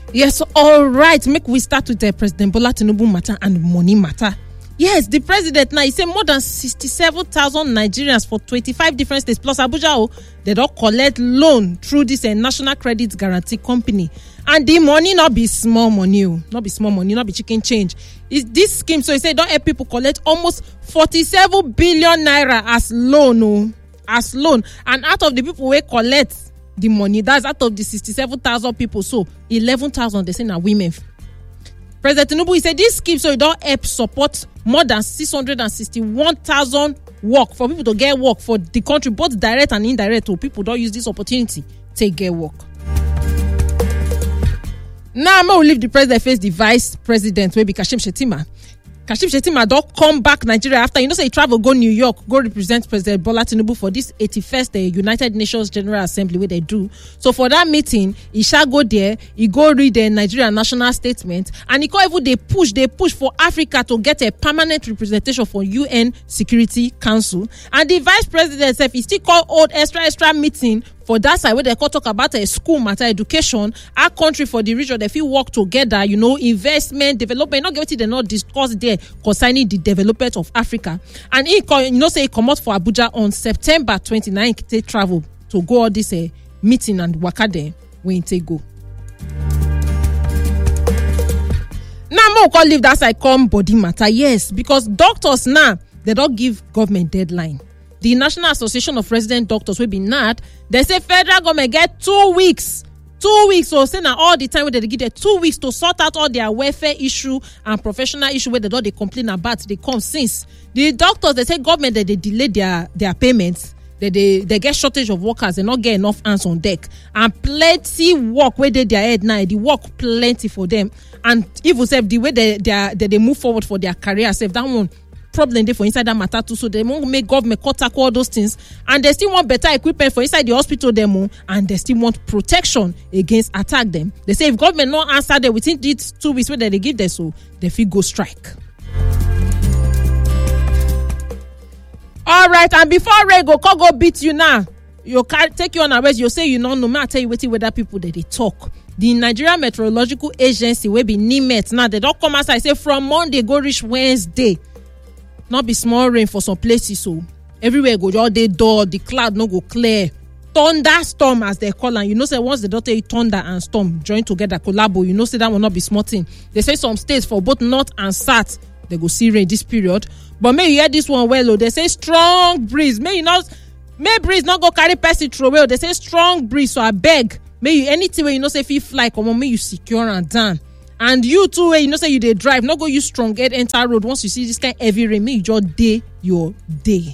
Yes, all right. Make we start with the President Bola Tinubu matter and money matter. Yes, the president now, he said more than 67,000 Nigerians for 25 different states plus Abuja, they don't collect loan through this National Credit Guarantee Company. And the money not be small money, not be small money, not be chicken change. It's this scheme, so he said don't help people collect almost 47 billion naira as loan, as loan. And out of the people who collect the money, that's out of the 67,000 people, so 11,000 they say are women. President Tinubu, he said this scheme so it don't help support more than 661,000 work for people to get work for the country, both direct and indirect. So people don't use this opportunity to get work. Now I'm going to leave the president face the vice president, will be Kashim Shettima. Kashim Shettima don't come back Nigeria after, say he travel go New York, go represent President Bola Tinubu for this 81st United Nations General Assembly where they do. So for that meeting, he shall go there, he go read the Nigerian national statement, and he call even they push for Africa to get a permanent representation for UN Security Council. And the vice president said he still call old extra meeting for that side where they talk about a school matter, education, our country for the region, they feel work together, investment, development, not get what they not discuss there concerning the development of Africa. And he say he come out for Abuja on September 29th, they travel to go all this meeting and waka there when they go. Now more call leave that side come body matter, yes, because doctors now they don't give government deadline. The National Association of Resident Doctors will be NAD. They say federal government get 2 weeks. 2 weeks. So say now all the time where they give them 2 weeks to sort out all their welfare issue and professional issue where they complain about. They come since the doctors, they say government that they delay their payments. They get shortage of workers. They not get enough hands on deck. And plenty work where they their head now. The work plenty for them. And even say the way they move forward for their career, say that one problem there for inside that matter too, so they won't make government cut all those things, and they still want better equipment for inside the hospital demo, and they still want protection against attack them. They say if government not answer them within these 2 weeks where they give them, so they feel go strike. All right, and before Ray go beat you now, you can't take you on a race. You say you know no matter tell you waiting whether people that they talk. The Nigerian Meteorological Agency will be NIMET now. They don't come outside say from Monday go reach Wednesday. Not be small rain for some places, so everywhere go all day dull, the cloud no go clear. Thunderstorm as they call, and say once they don't tell thunder and storm join together collabo, say that will not be small thing. They say some states for both north and south they go see rain this period. But may you hear this one well, they say strong breeze. May breeze not go carry person through well. They say strong breeze, so I beg, may you anything where say if you fly, come on, may you secure and down. And you too, say you they drive, not go use strong head enter road. Once you see this kind of heavy rain, make you just day your day.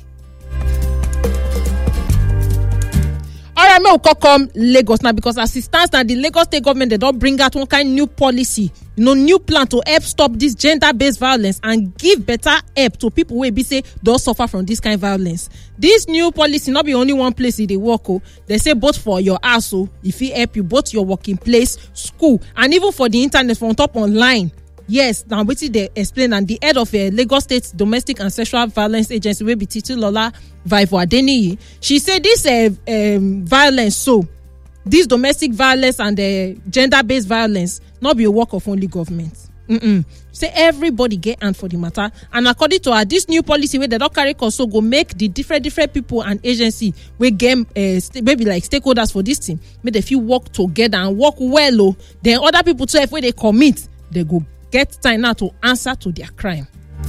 All right, may come Lagos now, because as it stands now, the Lagos state government they don't bring out one kind of new policy, new plan to help stop this gender-based violence and give better help to people who be say don't suffer from this kind of violence. This new policy not be only one place they work. They say both for your house, if it help you both your working place, school, and even for the internet from top online. Yes, now what they explain, and the head of Lagos State Domestic and Sexual Violence Agency will be Titilola Vaivo Adeniyi. She said this violence, so this domestic violence and gender-based violence not be a work of only government. Say everybody get hand for the matter, and according to her, this new policy where they don't carry cost, so go make the different people and agency we get maybe like stakeholders for this thing, make they feel work together and work well. Then other people too, if they commit, they go get time now to answer to their crime.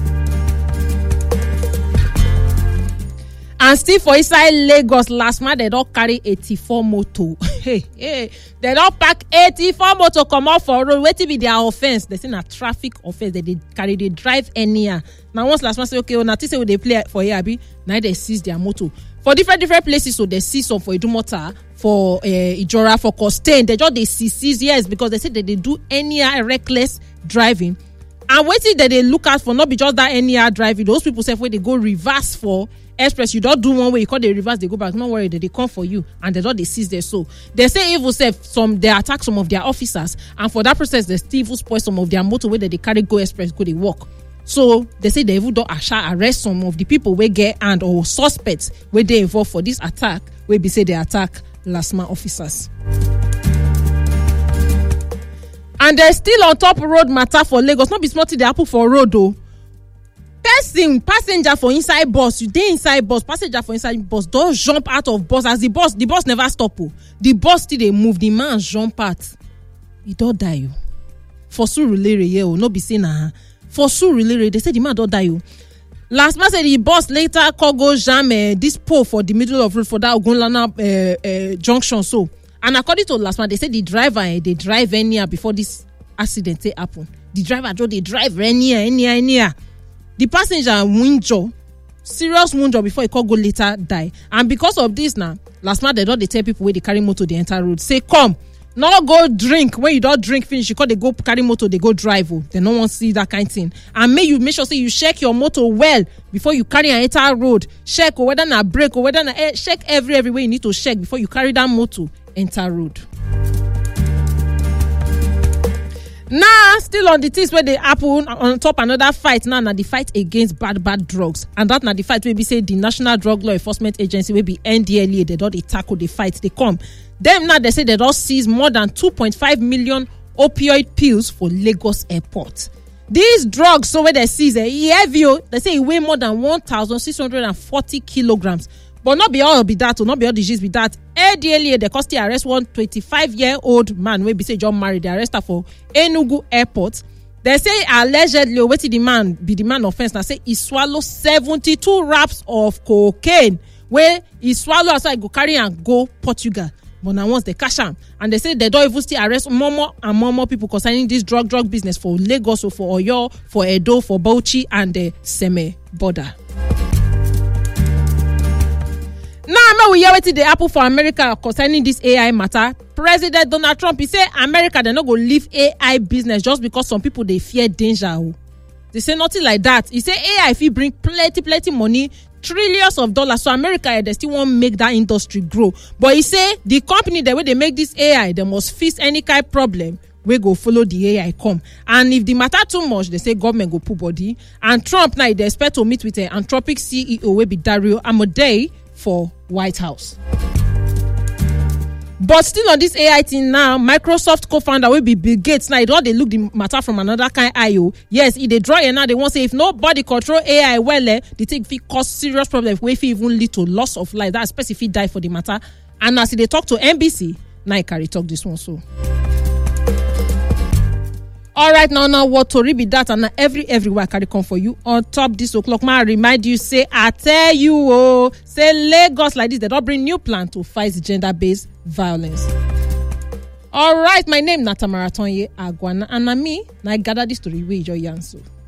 And still for inside Lagos, last month they don't carry 84 motor. They don't pack 84 motor come out for road. Wait till be their offense. They say na traffic offense. They drive anyhow. Now once last month say okay, now say they play for here, now they seize their motor for different places. So they seize some for Idumota, for Ijora, for Costain. They seize, yes, because they say that they do anyhow reckless driving. And waiting that they look out for not be just that anyhow driving. Those people say where they go reverse for express, you don't do one way, you call the reverse, they go back. Don't worry, they come for you, and they seize their soul. They say evil self, they attack some of their officers, and for that process they still even spoil some of their motorway that they carry go express, go they walk. So they say they even don't arrest some of the people where get and or suspects where they involved for this attack, where they say they attack last month officers. And they're still on top road matter for Lagos. Not be small thing dey happen for road though. Passenger for inside bus, you dey inside bus, passenger for inside bus don jump out of bus as the bus never stop oh. The bus still dey move, the man jump out. He don die oh. For Surulere here oh, no be say na for Surulere they say the man don die oh. Last man say the bus later go jam this pole for the middle of road for that Ogunlana junction so. And according to last man, they say the driver they drive anyhow before this accident happen. The driver just they drive anyhow. The passenger wunjo, serious wunjo before he could go later die. And because of this now, last month they don't tell people where they carry motor they enter road. Say come, not go drink. When you don't drink finish, you call they go carry motor, they go drive. Oh. They don't want to see that kind of thing. And make sure say you check your motor well before you carry and enter road. Check whether na brake or whether na check every way you need to check before you carry that motor enter road. Now, still on the things where they happen on top another fight now the fight against bad drugs. And that now the fight will be say the National Drug Law Enforcement Agency will be NDLEA. They don't tackle the fight. They come. Them now they say they don't seize more than 2.5 million opioid pills for Lagos Airport. These drugs, so where they seize heavy, they say it weigh more than 1,640 kilograms. But not be all be that, or not be all the gist be that. ADLA, they cost arrest one 25-year-old man wey be say John married. They arrest her for Enugu Airport. They say allegedly, wetin the man be the man offense. Now say he swallow 72 wraps of cocaine. Where he swallow outside go carry and go Portugal. But now once they catch him, and they say they don't even still arrest more and more people concerning this drug business for Lagos, or for Oyo, for Edo, for Bauchi, and the Seme border. Now, we hear wetin dey happen for America concerning this AI matter. President Donald Trump, he say America they not go leave AI business just because some people they fear danger. Oh. They say nothing like that. He say AI if he bring plenty money, trillions of dollars. So America they still want make that industry grow. But he say the company the way they make this AI, they must fix any kind of problem. We go follow the AI come. And if the matter too much, they say government go put body. And Trump now they expect to meet with an Anthropic CEO will be Dario Amodei for White House. But still on this AI thing now, Microsoft co-founder will be Bill Gates. Now, they look the matter from another kind of IO. Yes, if they draw it now, they want to say if nobody control AI well, they think it cause serious problems, if it even lead to loss of life. That specific die for the matter. And as they talk to NBC, now carry talk this one so. All right, now what to be that and everywhere I carry come for you on top this o'clock. Man, I remind you, say I tell you, say Lagos like this, they don't bring new plan to fight gender-based violence. All right, my name is Tamara Tonye Agwana, and me, I gather this story with your answer.